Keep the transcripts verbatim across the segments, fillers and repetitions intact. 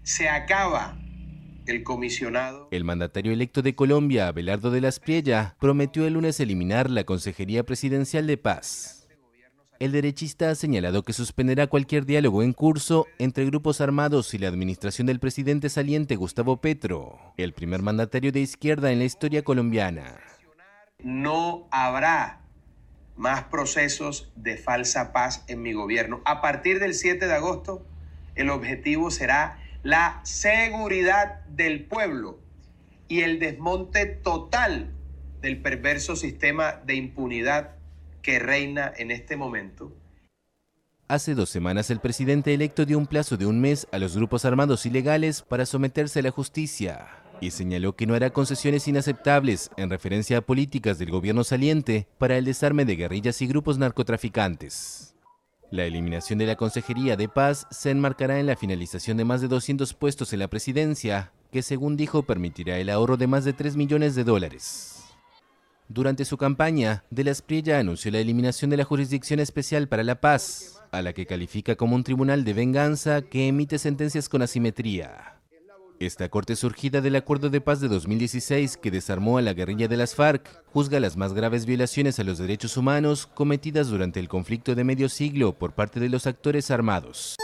Se acaba el comisionado. El mandatario electo de Colombia, Abelardo de la Espriella, prometió el lunes eliminar la Consejería Presidencial de Paz. El derechista ha señalado que suspenderá cualquier diálogo en curso entre grupos armados y la administración del presidente saliente Gustavo Petro, el primer mandatario de izquierda en la historia colombiana. No habrá más procesos de falsa paz en mi gobierno. A partir del siete de agosto, el objetivo será la seguridad del pueblo y el desmonte total del perverso sistema de impunidad que reina en este momento. Hace dos semanas el presidente electo dio un plazo de un mes a los grupos armados ilegales para someterse a la justicia y señaló que no hará concesiones inaceptables en referencia a políticas del gobierno saliente para el desarme de guerrillas y grupos narcotraficantes. La eliminación de la Consejería de Paz se enmarcará en la finalización de más de doscientos puestos en la presidencia, que según dijo permitirá el ahorro de más de tres millones de dólares. Durante su campaña, De la Espriella anunció la eliminación de la Jurisdicción Especial para la Paz, a la que califica como un tribunal de venganza que emite sentencias con asimetría. Esta corte surgida del Acuerdo de Paz de dos mil dieciséis, que desarmó a la guerrilla de las FARC, juzga las más graves violaciones a los derechos humanos cometidas durante el conflicto de medio siglo por parte de los actores armados.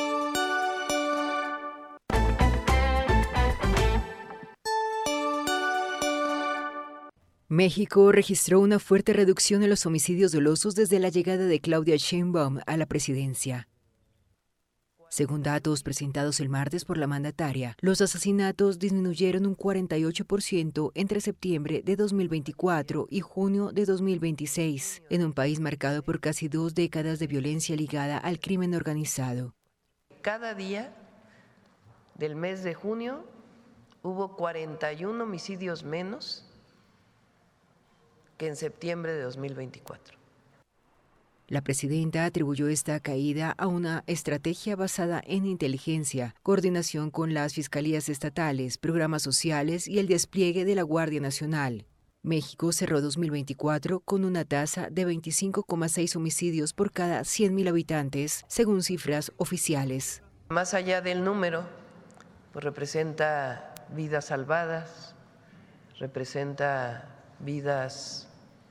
México registró una fuerte reducción en los homicidios dolosos desde la llegada de Claudia Sheinbaum a la presidencia. Según datos presentados el martes por la mandataria, los asesinatos disminuyeron un cuarenta y ocho por ciento entre septiembre de dos mil veinticuatro y junio de dos mil veintiséis, en un país marcado por casi dos décadas de violencia ligada al crimen organizado. Cada día del mes de junio hubo cuarenta y uno homicidios menos que en septiembre de dos mil veinticuatro. La presidenta atribuyó esta caída a una estrategia basada en inteligencia, coordinación con las fiscalías estatales, programas sociales y el despliegue de la Guardia Nacional. México cerró dos mil veinticuatro con una tasa de veinticinco coma seis homicidios por cada cien mil habitantes, según cifras oficiales. Más allá del número, pues representa vidas salvadas, representa vidas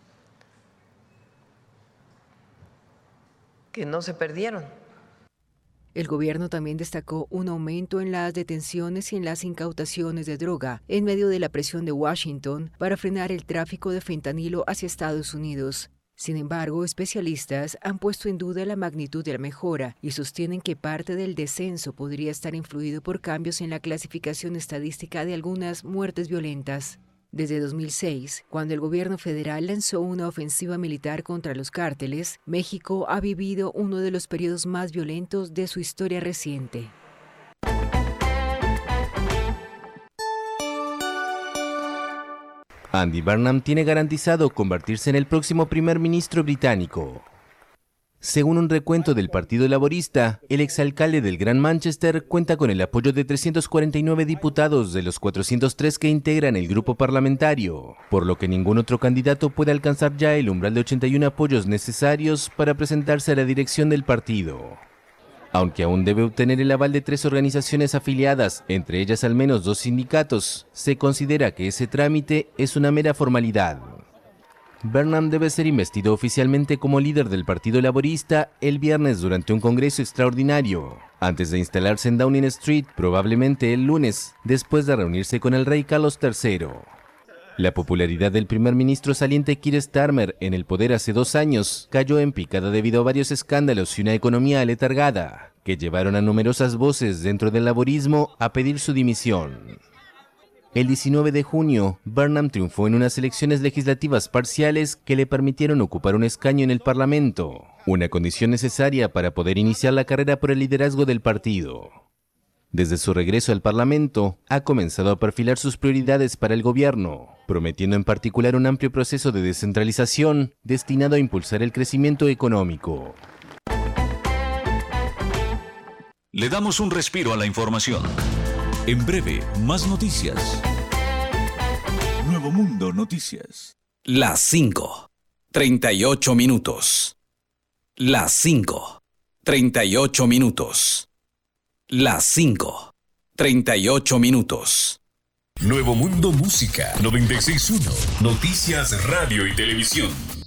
que no se perdieron. El gobierno también destacó un aumento en las detenciones y en las incautaciones de droga en medio de la presión de Washington para frenar el tráfico de fentanilo hacia Estados Unidos. Sin embargo, especialistas han puesto en duda la magnitud de la mejora y sostienen que parte del descenso podría estar influido por cambios en la clasificación estadística de algunas muertes violentas. Desde dos mil seis, cuando el gobierno federal lanzó una ofensiva militar contra los cárteles, México ha vivido uno de los periodos más violentos de su historia reciente. Andy Burnham tiene garantizado convertirse en el próximo primer ministro británico. Según un recuento del Partido Laborista, el exalcalde del Gran Manchester cuenta con el apoyo de trescientos cuarenta y nueve diputados de los cuatrocientos tres que integran el grupo parlamentario, por lo que ningún otro candidato puede alcanzar ya el umbral de ochenta y uno apoyos necesarios para presentarse a la dirección del partido. Aunque aún debe obtener el aval de tres organizaciones afiliadas, entre ellas al menos dos sindicatos, se considera que ese trámite es una mera formalidad. Burnham debe ser investido oficialmente como líder del Partido Laborista el viernes durante un congreso extraordinario, antes de instalarse en Downing Street, probablemente el lunes, después de reunirse con el rey Carlos tercero. La popularidad del primer ministro saliente Keir Starmer en el poder hace dos años cayó en picada debido a varios escándalos y una economía aletargada, que llevaron a numerosas voces dentro del laborismo a pedir su dimisión. El diecinueve de junio, Burnham triunfó en unas elecciones legislativas parciales que le permitieron ocupar un escaño en el Parlamento, una condición necesaria para poder iniciar la carrera por el liderazgo del partido. Desde su regreso al Parlamento, ha comenzado a perfilar sus prioridades para el gobierno, prometiendo en particular un amplio proceso de descentralización destinado a impulsar el crecimiento económico. Le damos un respiro a la información. En breve, más noticias. Nuevo Mundo Noticias. Las cinco. treinta y ocho minutos. Las cinco. treinta y ocho minutos. Las cinco. treinta y ocho minutos. Nuevo Mundo Música noventa y seis punto uno. Noticias, radio y televisión.